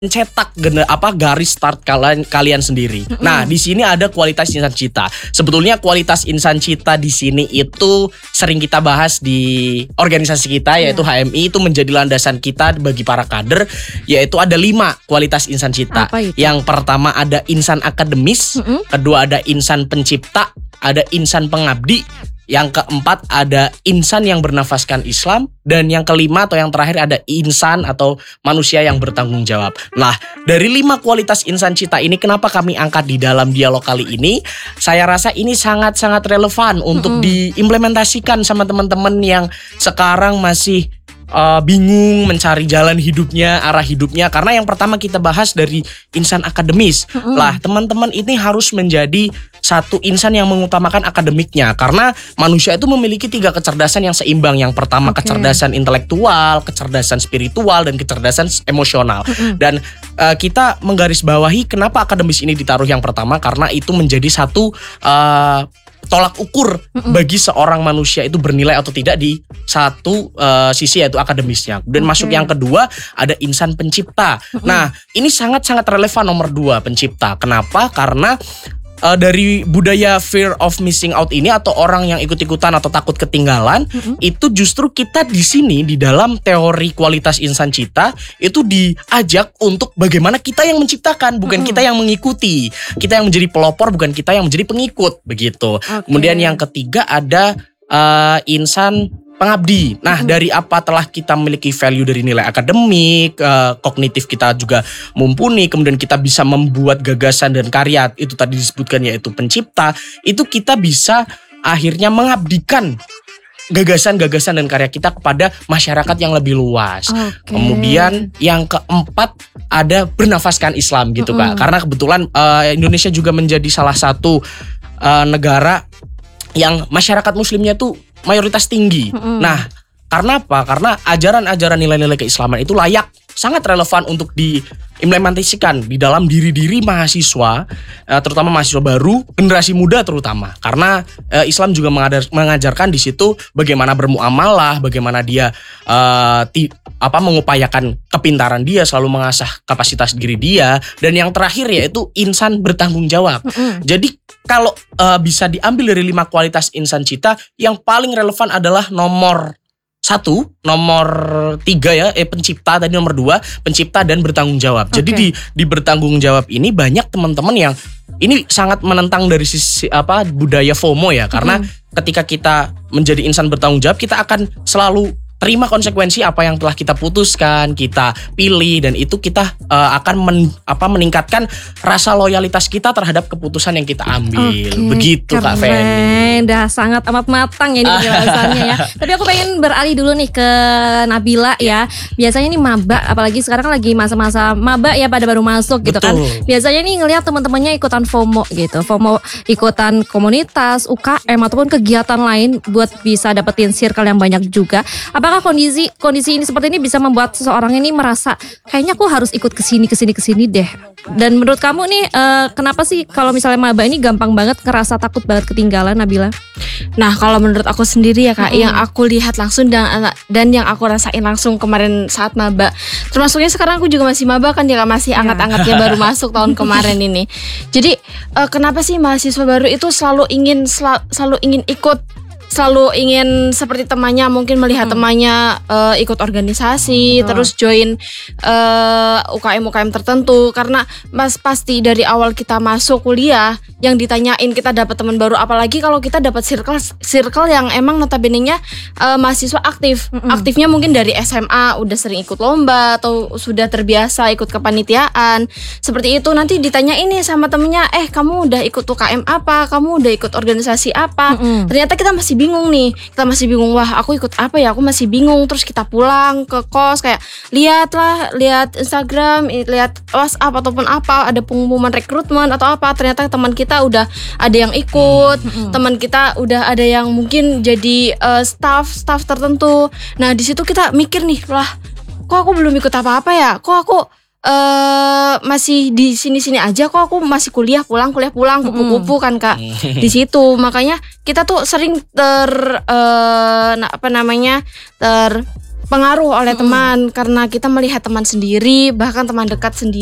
cetak garis start kalian sendiri. Nah, di sini ada kualitas insan cita. Sebetulnya kualitas insan cita di sini itu sering kita bahas di organisasi kita, yaitu HMI, itu menjadi landasan kita bagi para kader, yaitu ada 5 kualitas insan cita. Yang pertama ada insan akademis, kedua ada insan pencipta, ada insan pengabdi, yang keempat ada insan yang bernafaskan Islam, dan yang kelima atau yang terakhir ada insan atau manusia yang bertanggung jawab. Nah, dari 5 kualitas insan cita ini kenapa kami angkat di dalam dialog kali ini? Saya rasa ini sangat-sangat relevan untuk diimplementasikan sama teman-teman yang sekarang masih bingung mencari jalan hidupnya, arah hidupnya. Karena yang pertama kita bahas dari insan akademis. Lah, teman-teman ini harus menjadi satu insan yang mengutamakan akademiknya. Karena manusia itu memiliki 3 kecerdasan yang seimbang. Yang pertama kecerdasan intelektual, kecerdasan spiritual, dan kecerdasan emosional. Dan kita menggarisbawahi kenapa akademis ini ditaruh yang pertama, karena itu menjadi satu tolak ukur bagi seorang manusia itu bernilai atau tidak di satu sisi, yaitu akademisnya. Dan masuk yang kedua ada insan pencipta. Nah, ini sangat-sangat relevan nomor 2, pencipta. Kenapa? Karena dari budaya fear of missing out ini, atau orang yang ikut-ikutan atau takut ketinggalan, itu justru kita di sini di dalam teori kualitas insan cita itu diajak untuk bagaimana kita yang menciptakan, bukan kita yang mengikuti. Kita yang menjadi pelopor, bukan kita yang menjadi pengikut, begitu. Kemudian yang ketiga ada insan pengabdi. Nah, dari apa telah kita memiliki value dari nilai akademik, kognitif kita juga mumpuni, kemudian kita bisa membuat gagasan dan karya, itu tadi disebutkan yaitu pencipta, itu kita bisa akhirnya mengabdikan gagasan-gagasan dan karya kita kepada masyarakat yang lebih luas. Kemudian yang keempat ada bernafaskan Islam gitu Kak. Karena kebetulan Indonesia juga menjadi salah satu negara yang masyarakat muslimnya tuh mayoritas tinggi. Nah, karena apa? Karena ajaran-ajaran nilai-nilai keislaman itu sangat relevan untuk diimplementasikan di dalam diri-diri mahasiswa, terutama mahasiswa baru, generasi muda terutama. Karena Islam juga mengajarkan di situ bagaimana bermuamalah, bagaimana dia mengupayakan kepintaran dia, selalu mengasah kapasitas diri dia, dan yang terakhir yaitu insan bertanggung jawab. Jadi kalau bisa diambil dari 5 kualitas insan cita, yang paling relevan adalah nomor 1, nomor 3 ya, pencipta, tadi nomor 2, pencipta dan bertanggung jawab. Jadi di bertanggung jawab ini banyak teman-teman yang ini sangat menentang dari sisi budaya FOMO ya, karena ketika kita menjadi insan bertanggung jawab, kita akan selalu terima konsekuensi apa yang telah kita putuskan, kita pilih, dan itu kita akan meningkatkan rasa loyalitas kita terhadap keputusan yang kita ambil. Begitu Kak Feni. Udah sangat amat matang ya ini penjelasannya ya. Tapi aku pengen beralih dulu nih ke Nabila ya. Biasanya nih maba, apalagi sekarang kan lagi masa-masa maba ya, pada baru masuk gitu kan. Biasanya nih ngelihat teman-temannya ikutan FOMO gitu. FOMO ikutan komunitas, UKM ataupun kegiatan lain buat bisa dapetin circle yang banyak juga. Apakah kondisi ini seperti ini bisa membuat seseorang ini merasa kayaknya aku harus ikut kesini deh. Dan menurut kamu nih kenapa sih kalau misalnya maba ini gampang banget ngerasa takut banget ketinggalan, Nabila? Nah, kalau menurut aku sendiri ya Kak, yang aku lihat langsung dan yang aku rasain langsung kemarin saat maba, termasuknya sekarang aku juga masih maba kan, dia masih anget-angetnya baru masuk tahun kemarin ini. Jadi kenapa sih mahasiswa baru itu selalu ingin ikut, selalu ingin seperti temannya, mungkin melihat temannya ikut organisasi, terus join UKM tertentu. Karena pasti dari awal kita masuk kuliah yang ditanyain kita dapat teman baru, apalagi kalau kita dapat circle yang emang notabene-nya mahasiswa aktif. Aktifnya mungkin dari SMA udah sering ikut lomba atau sudah terbiasa ikut kepanitiaan. Seperti itu, nanti ditanya ini sama temennya, kamu udah ikut UKM apa? Kamu udah ikut organisasi apa? Ternyata kita masih bingung nih. Kita masih bingung, wah aku ikut apa ya? Aku masih bingung. Terus kita pulang ke kos kayak lihat Instagram, lihat WhatsApp ataupun apa, ada pengumuman rekrutmen atau apa. Ternyata teman kita udah ada yang ikut, teman kita udah ada yang mungkin jadi staff tertentu. Nah, di situ kita mikir nih, lah kok aku belum ikut apa-apa ya? Kok aku masih di sini aja, kok aku masih kuliah pulang kupu-kupu kan Kak. Di situ makanya kita tuh sering terpengaruh oleh teman karena kita melihat teman sendiri, bahkan teman dekat sendiri